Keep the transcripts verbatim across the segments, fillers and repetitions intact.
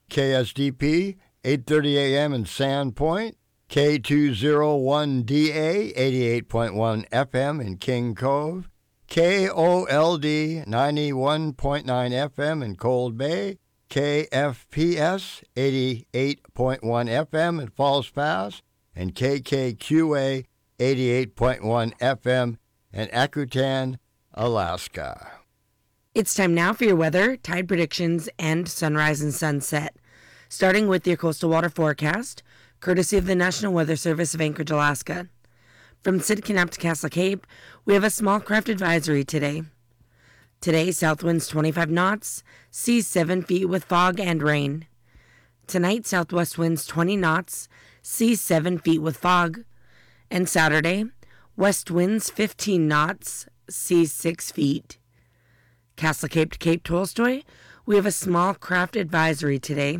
K S D P, eight thirty a.m. in Sandpoint, K two oh one D A, eighty-eight point one F M in King Cove, K O L D, ninety-one point nine F M in Cold Bay, K F P S, eighty-eight point one F M in Falls Pass, and K K Q A, eighty-eight point one F M in Akutan, Alaska. It's time now for your weather, tide predictions, and sunrise and sunset. Starting with your coastal water forecast, courtesy of the National Weather Service of Anchorage, Alaska. From Sitka to Castle Cape, we have a small craft advisory today. Today, south winds twenty-five knots, seas seven feet with fog and rain. Tonight, southwest winds twenty knots, seas seven feet with fog. And Saturday, west winds fifteen knots, seas six feet. Castle Cape to Cape Tolstoy, we have a small craft advisory today.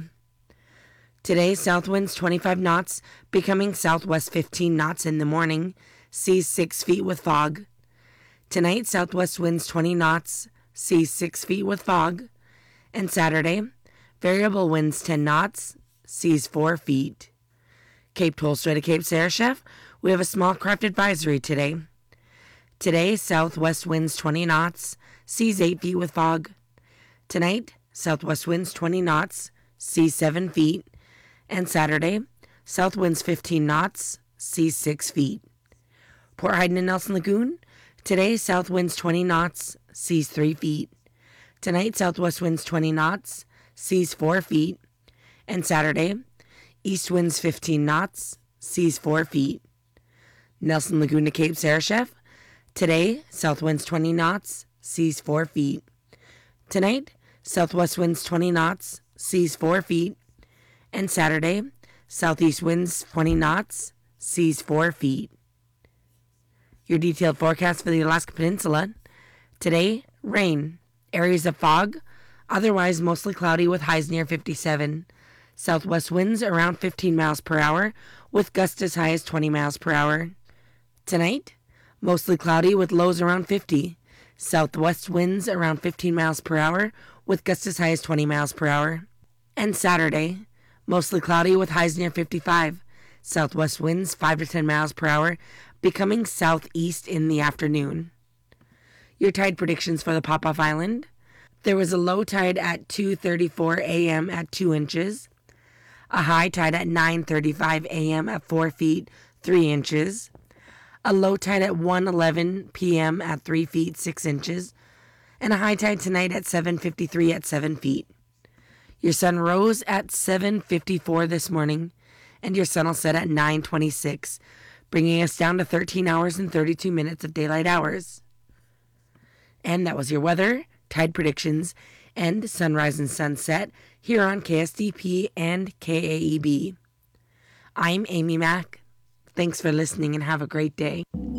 Today, south winds twenty-five knots, becoming southwest fifteen knots in the morning, seas six feet with fog. Tonight, southwest winds twenty knots, seas six feet with fog. And Saturday, variable winds ten knots, seas four feet. Cape Tolstoy to Cape Sarashef, we have a small craft advisory today. Today, southwest winds twenty knots, seas eight feet with fog. Tonight, southwest winds twenty knots, seas seven feet. And Saturday, south winds fifteen knots, seas six feet. Port Hayden and Nelson Lagoon, today, south winds twenty knots, seas three feet. Tonight, southwest winds twenty knots, seas four feet. And Saturday, east winds fifteen knots, seas four feet. Nelson Lagoon to Cape Sarashef, today, south winds twenty knots, seas four feet. Tonight, southwest winds twenty knots, seas four feet. And Saturday, southeast winds twenty knots, seas four feet. Your detailed forecast for the Alaska Peninsula. Today, rain, areas of fog, otherwise mostly cloudy with highs near fifty-seven. Southwest winds around fifteen miles per hour, with gusts as high as twenty miles per hour. Tonight, mostly cloudy with lows around fifty. Southwest winds around fifteen miles per hour, with gusts as high as twenty miles per hour. And Saturday, mostly cloudy with highs near fifty-five. Southwest winds five to ten miles per hour, becoming southeast in the afternoon. Your tide predictions for the Pop-Off Island. There was a low tide at two thirty-four a.m. at two inches. A high tide at nine thirty-five a.m. at four feet, three inches. A low tide at one eleven p.m. at three feet, six inches. And a high tide tonight at seven fifty-three at seven feet. Your sun rose at seven fifty-four this morning, and your sun will set at nine twenty-six, bringing us down to thirteen hours and thirty-two minutes of daylight hours. And that was your weather, tide predictions, and sunrise and sunset here on K S D P and K A E B. I'm Amy Mack. Thanks for listening and have a great day.